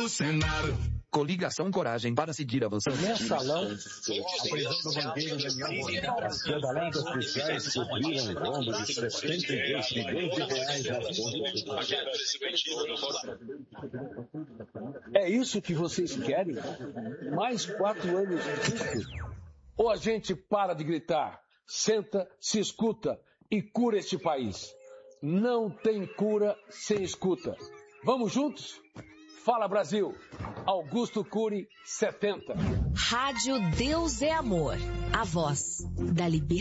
do Senado. Coligação Coragem para seguir avançando. Mensalão, a prisão do banqueiro Daniel Rodrigues. Pedaladas policiais cobriram um rombo de 72 milhões de reais nas contas. É isso que vocês querem? Mais 4 anos disso? Ou a gente para de gritar, senta, se escuta e cura este país? Não tem cura sem escuta. Vamos juntos? Fala Brasil, Augusto Cury, 70. Rádio Deus é Amor, a voz da liberdade.